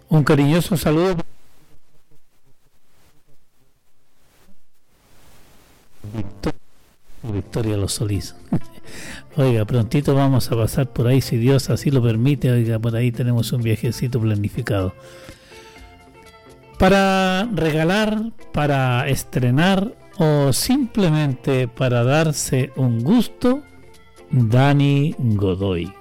Un cariñoso saludo. Victoria Los Solís. Oiga, prontito vamos a pasar por ahí, si Dios así lo permite. Oiga, por ahí tenemos un viajecito planificado. Para regalar, para estrenar o simplemente para darse un gusto, Dani Godoy.